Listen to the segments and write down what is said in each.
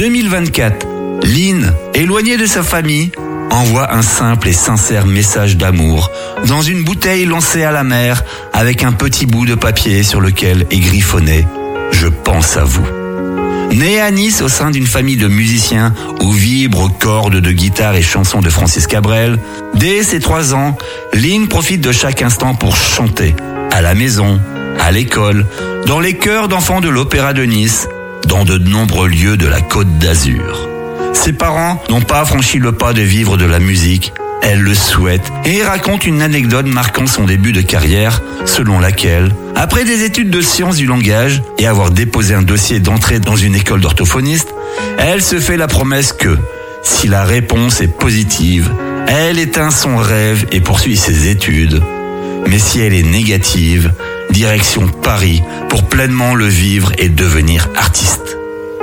2024, Lynn, éloignée de sa famille, envoie un simple et sincère message d'amour dans une bouteille lancée à la mer avec un petit bout de papier sur lequel est griffonné « Je pense à vous ». Née à Nice au sein d'une famille de musiciens où vibrent cordes de guitare et chansons de Francis Cabrel, dès ses 3 ans, Lynn profite de chaque instant pour chanter, à la maison, à l'école, dans les chœurs d'enfants de l'Opéra de Nice, dans de nombreux lieux de la Côte d'Azur. Ses parents n'ont pas franchi le pas de vivre de la musique, elle le souhaite et raconte une anecdote marquant son début de carrière, selon laquelle, après des études de sciences du langage et avoir déposé un dossier d'entrée dans une école d'orthophoniste, elle se fait la promesse que, si la réponse est positive, elle éteint son rêve et poursuit ses études. Mais si elle est négative, direction Paris pour pleinement le vivre et devenir artiste.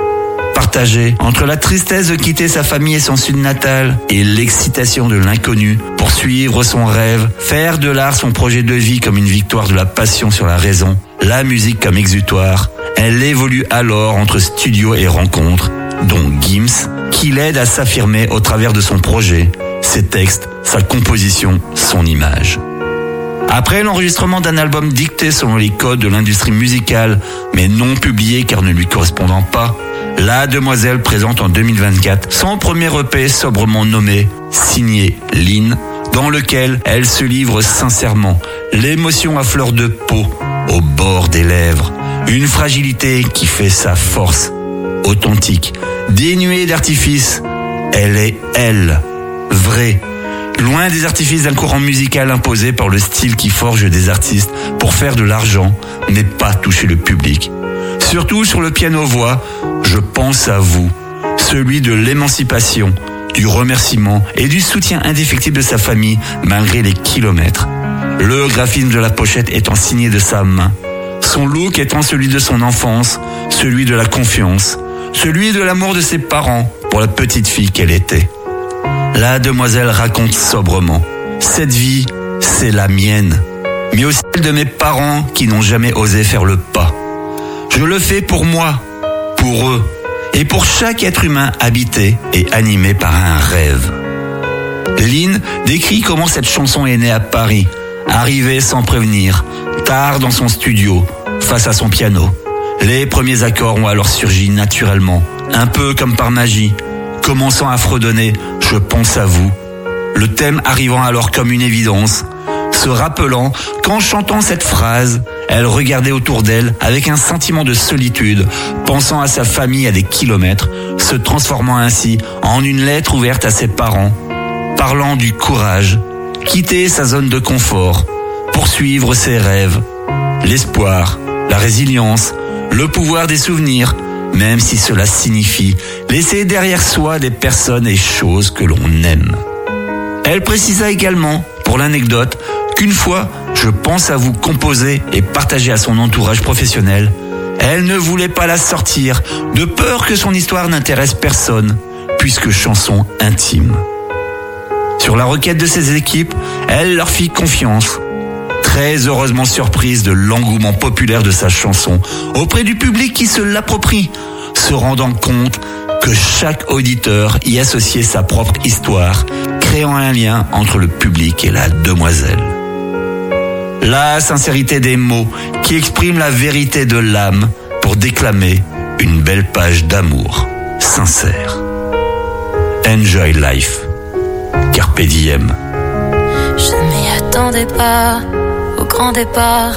Partagé entre la tristesse de quitter sa famille et son sud natal et l'excitation de l'inconnu pour suivre son rêve, faire de l'art son projet de vie comme une victoire de la passion sur la raison, la musique comme exutoire, elle évolue alors entre studio et rencontres, dont Gims, qui l'aide à s'affirmer au travers de son projet, ses textes, sa composition, son image. Après l'enregistrement d'un album dicté selon les codes de l'industrie musicale, mais non publié car ne lui correspondant pas, la demoiselle présente en 2024 son premier EP sobrement nommé « Signé Lynn », dans lequel elle se livre sincèrement, l'émotion à fleur de peau, au bord des lèvres, une fragilité qui fait sa force, authentique, dénuée d'artifice. Elle est elle, vraie. Loin des artifices d'un courant musical imposé par le style qui forge des artistes pour faire de l'argent, mais pas toucher le public. Surtout sur le piano-voix, je pense à vous, celui de l'émancipation, du remerciement et du soutien indéfectible de sa famille malgré les kilomètres. Le graphisme de la pochette étant signé de sa main, son look étant celui de son enfance, celui de la confiance, celui de l'amour de ses parents pour la petite fille qu'elle était. La demoiselle raconte sobrement, cette vie, c'est la mienne, mais aussi celle de mes parents qui n'ont jamais osé faire le pas. Je le fais pour moi, pour eux, et pour chaque être humain habité et animé par un rêve. Lynn décrit comment cette chanson est née à Paris, arrivée sans prévenir, tard dans son studio, face à son piano. Les premiers accords ont alors surgi naturellement, un peu comme par magie, commençant à fredonner « Je pense à vous », le thème arrivant alors comme une évidence, se rappelant qu'en chantant cette phrase, elle regardait autour d'elle avec un sentiment de solitude, pensant à sa famille à des kilomètres, se transformant ainsi en une lettre ouverte à ses parents, parlant du courage, quitter sa zone de confort, poursuivre ses rêves, l'espoir, la résilience, le pouvoir des souvenirs, même si cela signifie laisser derrière soi des personnes et choses que l'on aime. Elle précisa également, pour l'anecdote, qu'une fois, je pense à vous composer et partager à son entourage professionnel, elle ne voulait pas la sortir, de peur que son histoire n'intéresse personne, puisque chanson intime. Sur la requête de ses équipes, elle leur fit confiance, très heureusement surprise de l'engouement populaire de sa chanson auprès du public qui se l'approprie, se rendant compte que chaque auditeur y associait sa propre histoire, créant un lien entre le public et la demoiselle. La sincérité des mots qui expriment la vérité de l'âme pour déclamer une belle page d'amour sincère. Enjoy life. Carpe diem. Je ne m'y attendais pas au grand départ.